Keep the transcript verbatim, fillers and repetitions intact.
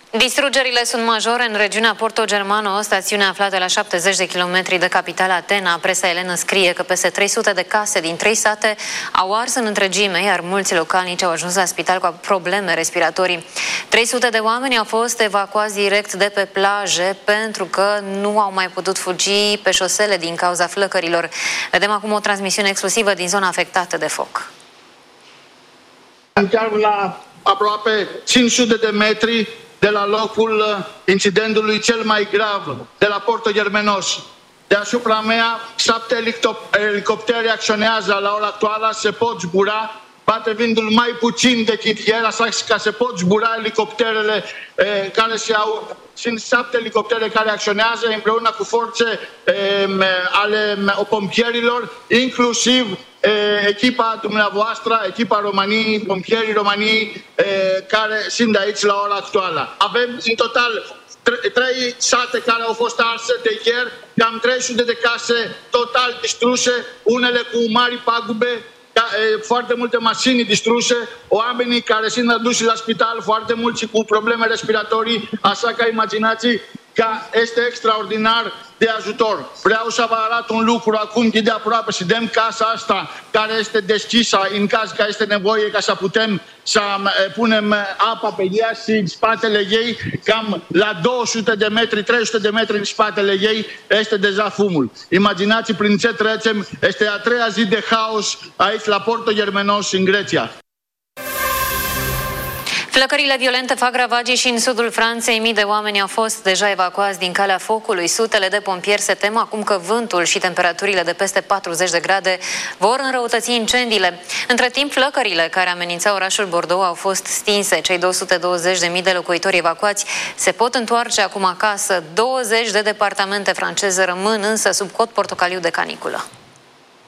Distrugerile sunt majore în regiunea Porto Germano, o stațiune aflată la șaptezeci de kilometri de capitala Atena. Presa elenă scrie că peste trei sute de case din trei sate au ars în întregime, iar mulți localnici au ajuns la spital cu probleme respiratorii. trei sute de oameni au fost evacuați direct de pe plaje pentru că nu au mai putut fugi pe șosele din cauza flăcărilor. Vedem acum o transmisiune exclusivă din zona afectată de foc. Chiar la aproape cinci sute de metri de la locul incidentului cel mai grav de la Porto Germenos. Deasupra mea, șapte elicoptere acționează la ora actuală, se pot zbura, bate vântul mai puțin decât ieri, așa că se pot zbura elicopterele eh, care se au. Sunt șapte elicoptere care acționează împreună cu forțe eh, ale pompierilor, inclusiv eh, echipa dumneavoastră, echipa României, pompierii României eh, care sunt aici la ora actuală. Avem în total trei sate care au fost arse de ieri, cam trei sute de case total distruse, unele cu mari pagube, foarte multe mașini distruse, oamenii care sunt aduși la spital, foarte mulți cu probleme respiratorii, așa că imaginați că este extraordinar de ajutor. Vreau să vă arăt un lucru acum de aproape, să dăm casa asta care este deschisă în caz că este nevoie ca să putem să punem apa pe ea și în spatele ei, cam la două sute de metri, trei sute de metri în spatele ei este deja fumul. Imaginați prin ce trecem, este a treia zi de haos aici la Porto Germenos, în Grecia. Flăcările violente fac ravagii și în sudul Franței. Mii de oameni au fost deja evacuați din calea focului. Sutele de pompieri se tem acum că vântul și temperaturile de peste patruzeci de grade vor înrăutăți incendiile. Între timp, flăcările care amenințau orașul Bordeaux au fost stinse. Cei două sute douăzeci de mii de locuitori evacuați se pot întoarce acum acasă. douăzeci de departamente franceze rămân însă sub cod portocaliu de caniculă.